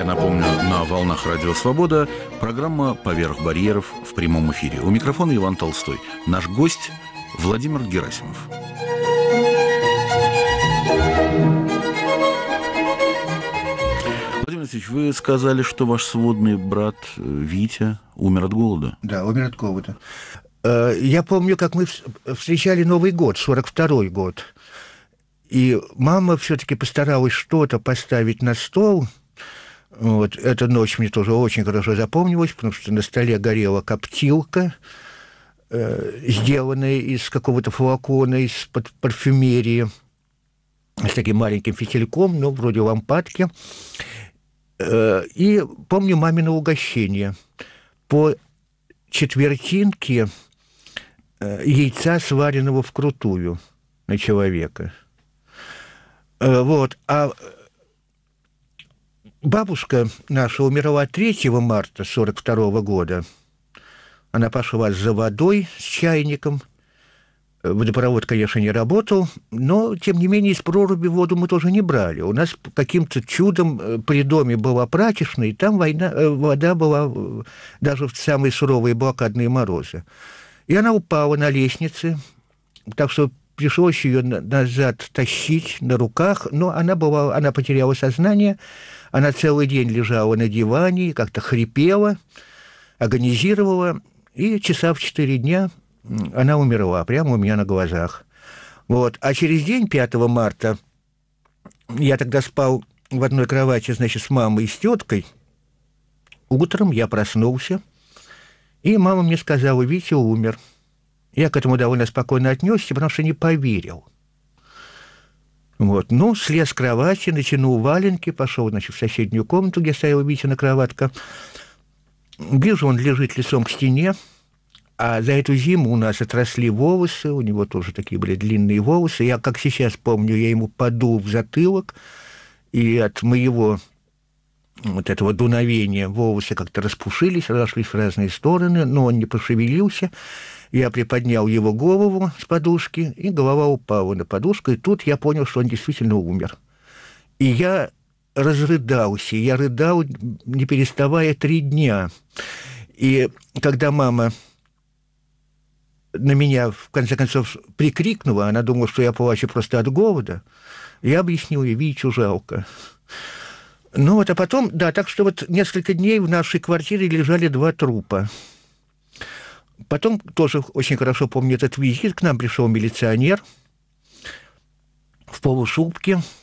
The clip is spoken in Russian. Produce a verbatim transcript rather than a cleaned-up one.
Я напомню, на волнах Радио Свобода программа «Поверх барьеров» в прямом эфире. У микрофона Иван Толстой. Наш гость Владимир Герасимов. Владимир Алексеевич, вы сказали, что ваш сводный брат Витя умер от голода. Да, умер от голода. Я помню, как мы встречали Новый год, сорок второй год. И мама все-таки постаралась что-то поставить на стол. Вот. Эта ночь мне тоже очень хорошо запомнилась, потому что на столе горела коптилка, э, сделанная из какого-то флакона, из-под парфюмерии, с таким маленьким фитильком, ну, вроде лампадки. Э, и помню мамино угощение. По четвертинке э, яйца, сваренного вкрутую на человека. Э, вот. А бабушка наша умерла третьего марта сорок второго года. Она пошла за водой с чайником. Водопровод, конечно, не работал, но, тем не менее, из проруби воду мы тоже не брали. У нас каким-то чудом при доме была прачечная, и там война, вода была даже в самые суровые блокадные морозы. И она упала на лестнице, так что пришлось ее назад тащить на руках, но она, была, она потеряла сознание, она целый день лежала на диване, как-то хрипела, агонизировала, и часа в четыре дня она умерла прямо у меня на глазах. Вот. А через день, пятого марта, я тогда спал в одной кровати, значит, с мамой и с теткой. Утром я проснулся, и мама мне сказала: Витя умер. Я к этому довольно спокойно отнесся, потому что не поверил. Вот. Ну, слез с кровати, натянул валенки, пошел, значит, в соседнюю комнату, где стояла Витина кроватка. Вижу, он лежит лицом к стене, а за эту зиму у нас отросли волосы, у него тоже такие были длинные волосы. Я, как сейчас помню, я ему подул в затылок, и от моего вот этого дуновения волосы как-то распушились, разошлись в разные стороны, но он не пошевелился. Я приподнял его голову с подушки, и голова упала на подушку, и тут я понял, что он действительно умер. И я разрыдался, я рыдал, не переставая, три дня. И когда мама на меня, в конце концов, прикрикнула, она думала, что я плачу просто от голода, я объяснил ей: Витю жалко. Ну вот, а потом, да, так что вот несколько дней в нашей квартире лежали два трупа. Потом тоже очень хорошо помню этот визит. К нам пришел милиционер в полушубке,